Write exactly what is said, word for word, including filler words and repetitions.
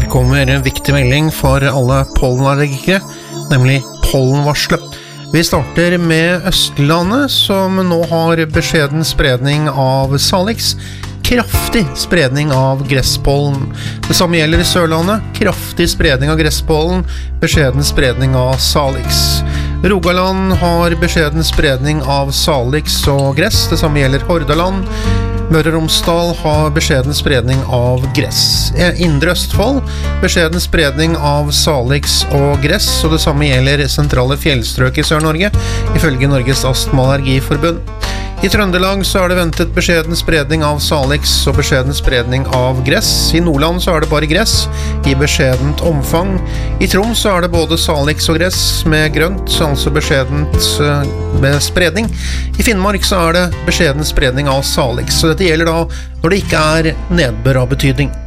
Her kommer en viktig melding for alle pollenallergikere, nemlig pollenvarslet. Vi starter med Østlandet, som nå har beskjeden spredning av Salix, kraftig spredning av gresspollen. Det samme gjelder i Sørlandet, kraftig spredning av gresspollen, beskjeden spredning av Salix. Rogaland har beskjeden spredning av Salix og gress, det samme gjelder Hordaland. Møre og Romsdal har beskjeden spredning av gress. Indre Østfold, beskjeden spredning av Salix og gress, og det samme gjelder sentrale fjellstrøk i Sør-Norge, ifølge Norges Astma- og Allergiforbund. I Trøndelag så er det ventet beskjeden spredning av Salix og beskjeden spredning av gress. I Nordland så er det bare gress i beskjedent omfang. I Troms så er det både Salix og gress med grønt, altså beskjedent med spredning. I Finnmark så er det beskjeden spredning av Salix, så dette gjelder da når det ikke er nedbør av betydning.